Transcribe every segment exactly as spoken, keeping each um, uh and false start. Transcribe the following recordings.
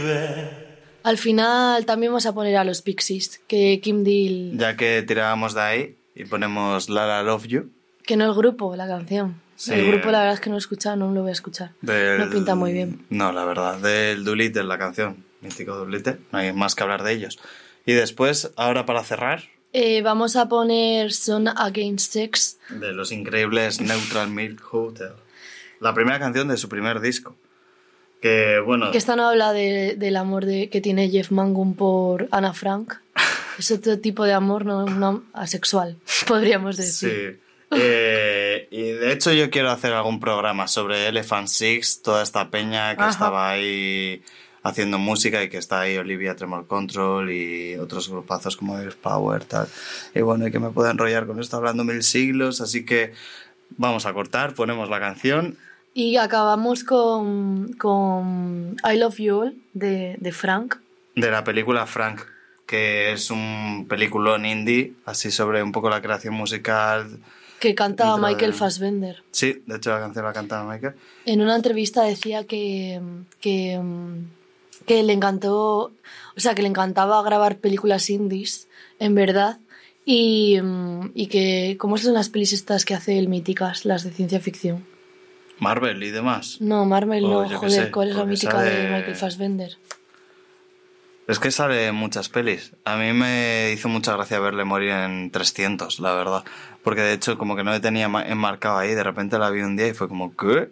Al final también vamos a poner a los Pixies, que Kim Deal... Ya que tirábamos de ahí y ponemos La La Love You. Que no el grupo, la canción. Sí, el grupo la verdad es que no lo he escuchado, no lo voy a escuchar. Del... No pinta muy bien. No, la verdad, del Doolittle, la canción. Mítico Doolittle, no hay más que hablar de ellos. Y después, ahora para cerrar... Eh, vamos a poner Son Against Sex. De los increíbles Neutral Milk Hotel. La primera canción de su primer disco. Que, bueno... Que esta no habla de, del amor de, que tiene Jeff Mangum por Ana Frank. Es otro tipo de amor, no, no asexual, podríamos decir. Sí. Eh, y de hecho yo quiero hacer algún programa sobre Elephant Six, toda esta peña que Ajá. estaba ahí haciendo música y que está ahí Olivia Tremor Control y otros grupazos como Earth Power, tal. Y bueno, y que me puedo enrollar con esto hablando mil siglos, así que vamos a cortar, ponemos la canción... Y acabamos con, con I Love You All de, de Frank. De la película Frank, que es un peliculón indie, así sobre un poco la creación musical. Que cantaba Michael de... Fassbender. Sí, de hecho la canción la cantaba Michael. En una entrevista decía que, que, que le encantó, o sea, que le encantaba grabar películas indies, en verdad, y, y que, ¿cómo son las pelis estas que hace el míticas, las de ciencia ficción? Marvel y demás. No, Marvel oh, no, joder, sé, ¿cuál es la mítica sale... de Michael Fassbender? Es que sale en muchas pelis. A mí me hizo mucha gracia verle morir en trescientos, la verdad. Porque de hecho como que no le tenía enmarcado ahí, de repente la vi un día y fue como, ¿qué?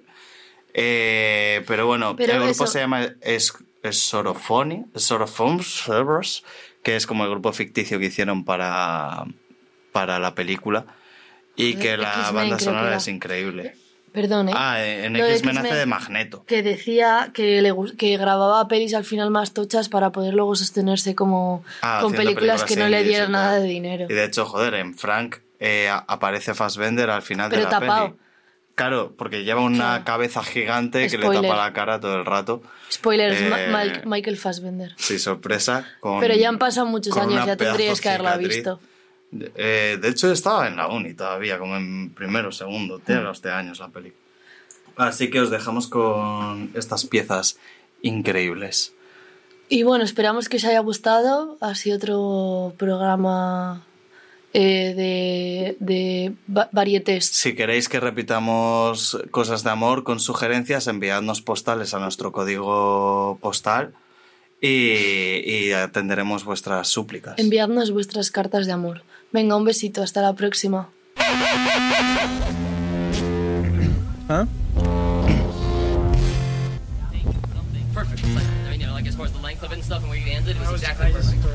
Eh, pero bueno, pero el grupo eso... se llama es, es Sorophony, Sorophons, que es como el grupo ficticio que hicieron para, para la película. Y que la X-Men, banda sonora es increíble. Perdón, ¿eh? Ah, en X-Men hace de Magneto. Que decía que, le, que grababa pelis al final más tochas para poder luego sostenerse como ah, con películas, películas que no le dieran nada de dinero. Y de hecho, joder, en Frank eh, aparece Fassbender al final Pero de la tapado. peli. Claro, porque lleva una claro. cabeza gigante Spoiler. que le tapa la cara todo el rato. Spoiler, eh, Ma- Ma- Michael Fassbender. Sí, sorpresa. Con, Pero ya han pasado muchos años, ya tendríais que haberla visto. Eh, de hecho estaba en la uni todavía, como en primero o segundo, tiene los de años la película. Así que os dejamos con estas piezas increíbles. Y bueno, esperamos que os haya gustado. Ha sido otro programa eh, de, de va- varietés. Si queréis que repitamos cosas de amor con sugerencias, enviadnos postales a nuestro código postal y, y atenderemos vuestras súplicas. Enviadnos vuestras cartas de amor. Venga, un besito, hasta la próxima. ¿Ah? Perfect. It's like, I mean, you know, like as far as the length of it and stuff and where you ended, it was exactly perfect.